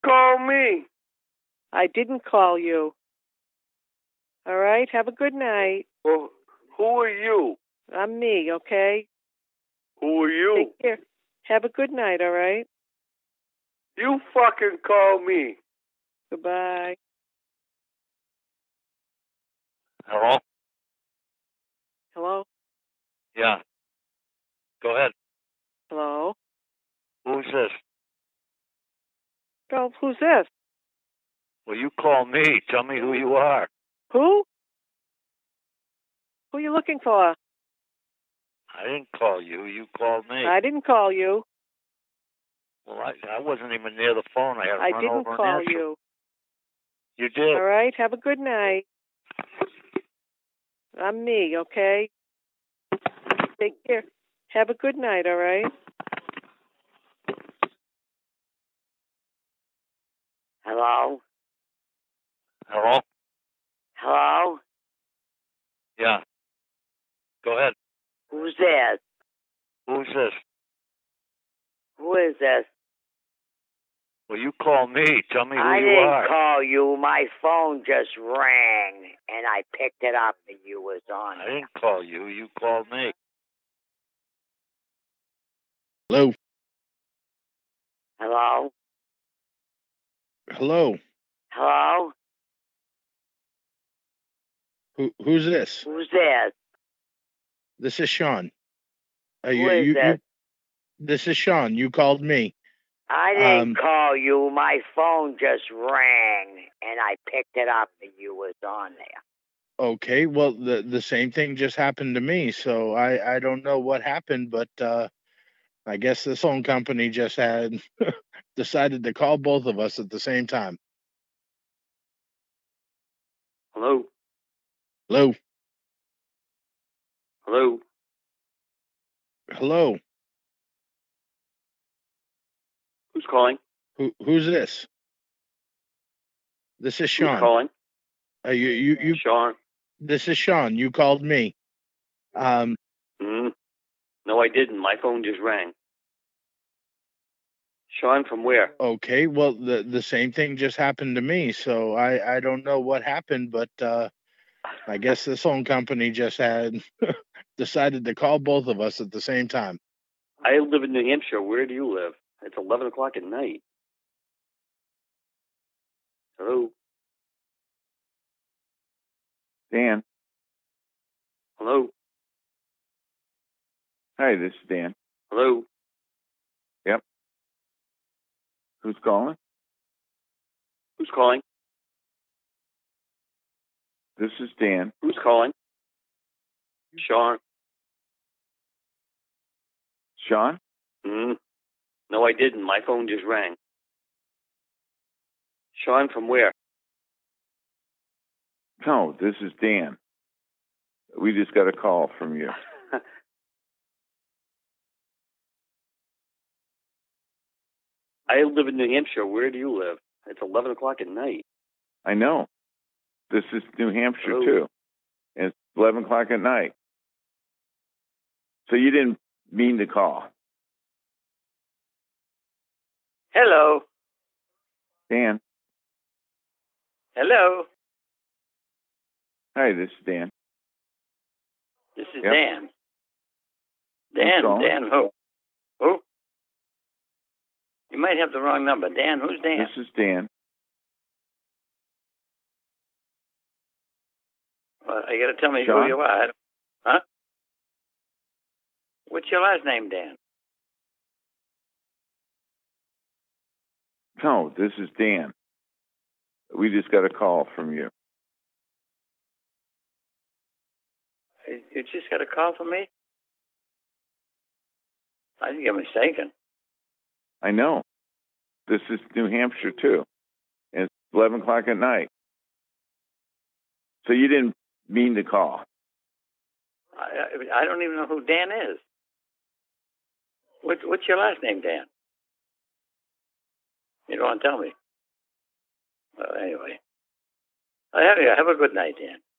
Call me. I didn't call you. All right? Have a good night. Well, who are you? I'm me, okay? Who are you? Take care. Have a good night, all right? You fucking call me. Goodbye. Hello? Hello? Yeah. Go ahead. Hello? Who's this? Girl, who's this? Well, you call me. Tell me who you are. Who? Who are you looking for? I didn't call you. You called me. I didn't call you. Well, I wasn't even near the phone. I had to I run didn't over call and answer. you. You did. All right? Have a good night. I'm me, okay? Take care. Have a good night, all right? Hello? Hello? Hello? Yeah. Go ahead. Who's this? Who's this? Who is this? Well, you call me. Tell me who I you didn't are. call you. My phone just rang, and I picked it up, and you was on. I didn't call you. You called me. Hello? Hello? Hello? Hello? Who's this? Who's this? This is Sean. Who is this? This is Sean. You called me. I didn't call you. My phone just rang, and I picked it up, and you was on there. Okay, well, the same thing just happened to me, so I don't know what happened, but I guess this phone company just had decided to call both of us at the same time. Hello? Hello? Hello? Hello? Who's calling? Who's this? This is Sean. Who's calling? You Sean? This is Sean. You called me. No, I didn't. My phone just rang. Sean, from where? Okay, well, the same thing just happened to me, so I don't know what happened, but I guess this phone company just had decided to call both of us at the same time. I live in New Hampshire. Where do you live? It's 11 o'clock at night. Hello? Dan. Hello? Hi, this is Dan. Hello? Yep. Who's calling? Who's calling? This is Dan. Who's calling? Sean? Sean? No, I didn't. My phone just rang. Sean, from where? No, this is Dan. We just got a call from you. I live in New Hampshire. Where do you live? It's 11 o'clock at night. I know. This is New Hampshire, Hello? too. And it's 11 o'clock at night. So you didn't mean to call. Hello? Dan. Hello? Hi, this is Dan. This is Yep. Dan. Dan, calling? Dan, who? Who? You might have the wrong number. Dan, who's Dan? This is Dan. Well, you got to tell me Sean? who you are. Huh? What's your last name, Dan? No, this is Dan. We just got a call from you. You just got a call from me? I think you're mistaken. I know. This is New Hampshire, too. And it's 11 o'clock at night. So you didn't mean to call. I don't even know who Dan is. What's your last name, Dan? You don't want to tell me. Well, anyway. Have a good night, Dan.